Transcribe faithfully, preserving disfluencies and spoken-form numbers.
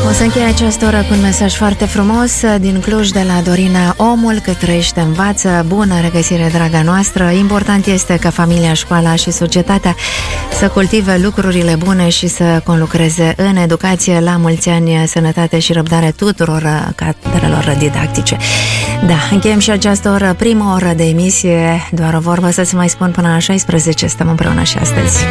O să încheie această oră cu un mesaj foarte frumos din Cluj de la Dorina. Omul cât trăiește învață. Bună regăsire, draga noastră. Important este ca familia, școala și societatea să cultive lucrurile bune și să conlucreze în educație. La mulți ani, sănătate și răbdare tuturor cadrelor didactice. Da, încheiem și această oră, prima oră de emisie. Doar o vorbă să se mai spun până la șaisprezece. Stăm împreună și astăzi.